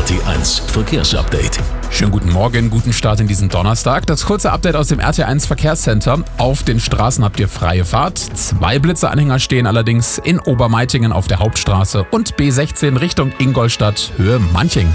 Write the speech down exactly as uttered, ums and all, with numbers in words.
T eins Verkehrsupdate. Schönen guten Morgen, guten Start in diesen Donnerstag. Das kurze Update aus dem R T eins Verkehrscenter. Auf den Straßen habt ihr freie Fahrt. Zwei Blitzeanhänger stehen allerdings in Obermeitingen auf der Hauptstraße und B sechzehn Richtung Ingolstadt, Höhe Manching.